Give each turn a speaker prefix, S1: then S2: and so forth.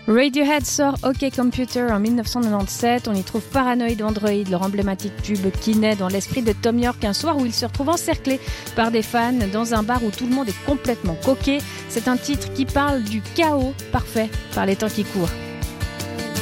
S1: Radiohead sort OK Computer en 1997. On y trouve Paranoid Android, leur emblématique tube qui naît dans l'esprit de Thom Yorke un soir où il se retrouve encerclé par des fans dans un bar où tout le monde est complètement coquet. C'est un titre qui parle du chaos parfait par les temps qui courent.